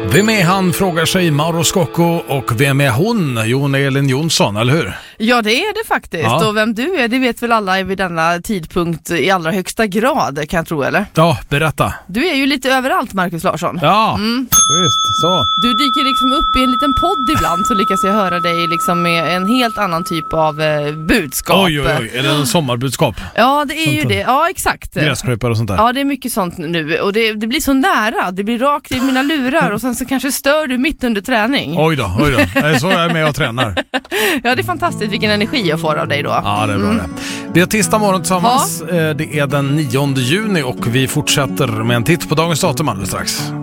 Vem är han, frågar sig Mauro Scocco, och vem är hon? Jon Elin Jonsson, eller hur? Ja, det är det faktiskt. Ja. Och vem du är, det vet väl alla vid denna tidpunkt i allra högsta grad, kan jag tro, eller? Ja, berätta. Du är ju lite överallt, Marcus Larsson. Ja, just så. Du dyker liksom upp i en liten podd ibland, så lyckas jag höra dig liksom med en helt annan typ av budskap. Oj, är det en sommarbudskap? Ja, det är sånt ju det. Ja, exakt. Gräskrypare och sånt där. Ja, det är mycket sånt nu. Och det blir så nära. Det blir rakt i mina lurar och sen så kanske stör du mitt under träning. Oj då. Så är jag med och tränar. Ja, det är fantastiskt vilken energi jag får av dig då. Ja, det är bra det. Vi har tisdag morgon tillsammans. Det är den 9 juni och vi fortsätter med en titt på dagens datum alldeles strax.